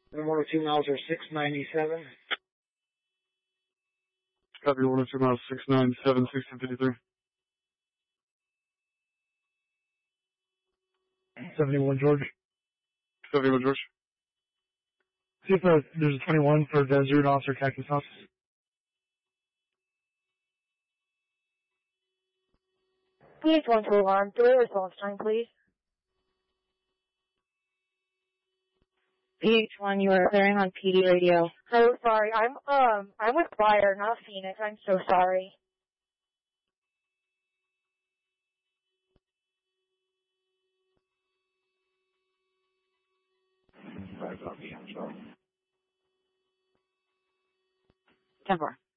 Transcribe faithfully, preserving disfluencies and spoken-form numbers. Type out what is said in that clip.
one oh two miles or six ninety-seven. Copy, one oh two miles, six ninety-seven, sixteen fifty-three. seventy-one George. seventy-one George. See if uh, there's a twenty-one for Desert Officer Cactus House. P H one to alarm. Delay response time, please. P H one, you are clearing on P D radio. So sorry. I'm um I'm with Fire, not Phoenix. I'm so sorry. ten four.